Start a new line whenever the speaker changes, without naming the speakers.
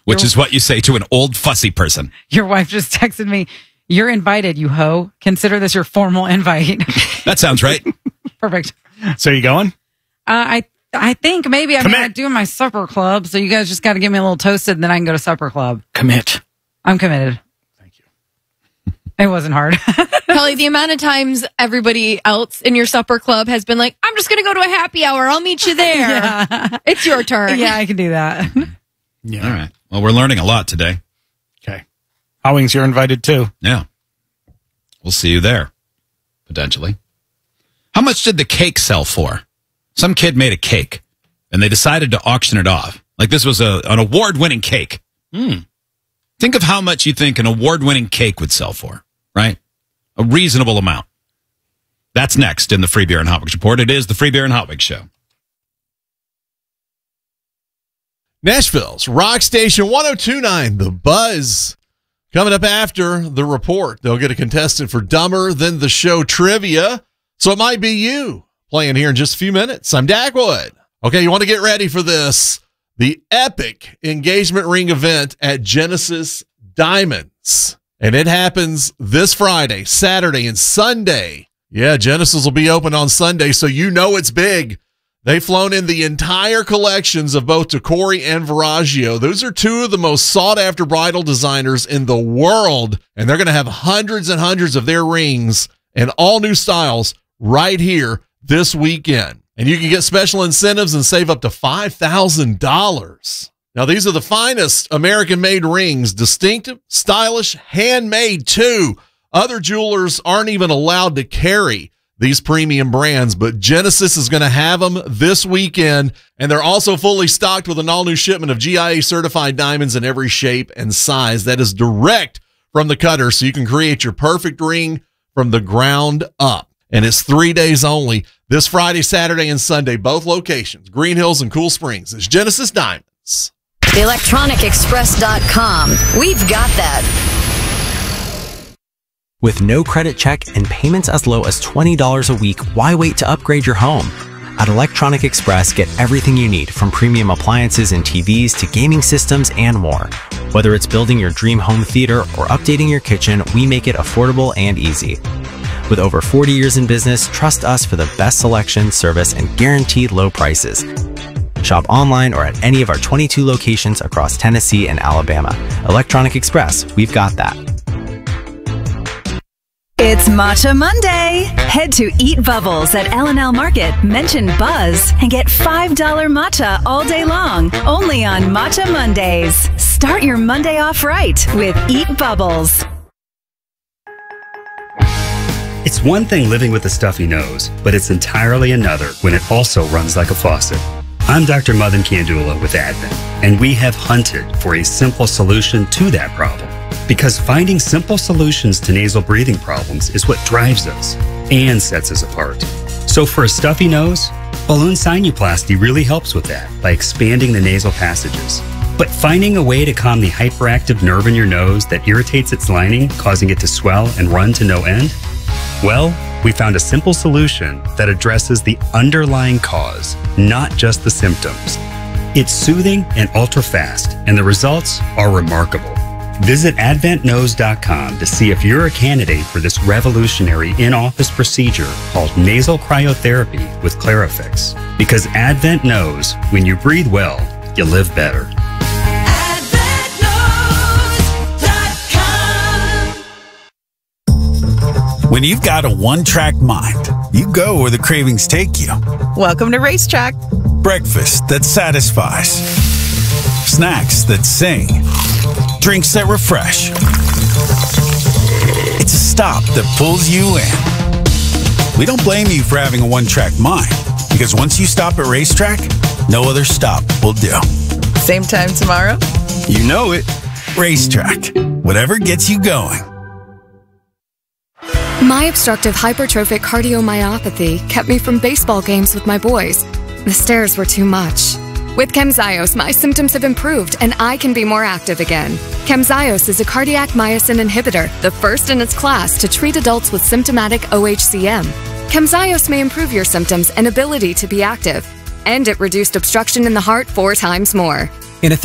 which is what you say to an old fussy person.
Your wife just texted me, "You're invited, you hoe. Consider this your formal invite."
That sounds right.
Perfect.
So you going?
I think maybe I'm not doing my supper club, so you guys just got to get me a little toasted, and then I can go to supper club.
Commit.
I'm committed.
Thank you.
It wasn't hard.
Kelly, the amount of times everybody else in your supper club has been like, "I'm just going to go to a happy hour. I'll meet you there."
Yeah.
It's your turn.
Yeah, I can do that.
Yeah.
All right. Well, we're learning a lot today.
Okay. Howings, you're invited too.
Yeah. We'll see you there, potentially. How much did the cake sell for? Some kid made a cake, and they decided to auction it off. Like this was an award-winning cake. Think of how much you think an award-winning cake would sell for, right? A reasonable amount. That's next in the Free Beer and Hot Wigs Report. It is the Free Beer and Hot Wigs Show.
Nashville's Rock Station 102.9, The Buzz. Coming up after the report, they'll get a contestant for Dumber Than the Show trivia. So it might be you playing here in just a few minutes. I'm Dak Wood. Okay, you want to get ready for this. The epic engagement ring event at Genesis Diamonds. And it happens this Friday, Saturday, and Sunday. Yeah, Genesis will be open on Sunday, so you know it's big. They've flown in the entire collections of both Tacori and Verragio. Those are two of the most sought-after bridal designers in the world, and they're going to have hundreds and hundreds of their rings and all new styles right here this weekend. And you can get special incentives and save up to $5,000. Now, these are the finest American-made rings, distinctive, stylish, handmade too. Other jewelers aren't even allowed to carry these premium brands, but Genesis is going to have them this weekend, and they're also fully stocked with an all-new shipment of GIA-certified diamonds in every shape and size. That is direct from the cutter, so you can create your perfect ring from the ground up. And it's 3 days only, this Friday, Saturday, and Sunday, both locations, Green Hills and Cool Springs. It's Genesis Diamonds.
ElectronicExpress.com. We've got that.
With no credit check and payments as low as $20 a week, why wait to upgrade your home? At Electronic Express, get everything you need from premium appliances and TVs to gaming systems and more. Whether it's building your dream home theater or updating your kitchen, we make it affordable and easy. With over 40 years in business, trust us for the best selection, service, and guaranteed low prices. Shop online or at any of our 22 locations across Tennessee and Alabama. Electronic Express, we've got that.
It's Matcha Monday. Head to Eat Bubbles at L&L Market, mention Buzz, and get $5 matcha all day long, only on Matcha Mondays. Start your Monday off right with Eat Bubbles.
It's one thing living with a stuffy nose, but it's entirely another when it also runs like a faucet. I'm Dr. Madan Kandula with Advent, and we have hunted for a simple solution to that problem. Because finding simple solutions to nasal breathing problems is what drives us and sets us apart. So for a stuffy nose, balloon sinuplasty really helps with that by expanding the nasal passages. But finding a way to calm the hyperactive nerve in your nose that irritates its lining, causing it to swell and run to no end? Well, we found a simple solution that addresses the underlying cause, not just the symptoms. It's soothing and ultra-fast, and the results are remarkable. Visit AdventNose.com to see if you're a candidate for this revolutionary in-office procedure called nasal cryotherapy with Clarifix. Because Advent knows when you breathe well, you live better.
When you've got a one-track mind, you go where the cravings take you.
Welcome to Racetrack.
Breakfast that satisfies. Snacks that sing. Drinks that refresh. It's a stop that pulls you in. We don't blame you for having a one-track mind, because once you stop at Racetrack, no other stop will do.
Same time tomorrow?
You know it. Racetrack. Whatever gets you going.
My obstructive hypertrophic cardiomyopathy kept me from baseball games with my boys. The stairs were too much. With Camzyos, my symptoms have improved and I can be more active again. Camzyos is a cardiac myosin inhibitor, the first in its class to treat adults with symptomatic OHCM. Camzyos may improve your symptoms and ability to be active, and it reduced obstruction in the heart 4 times more.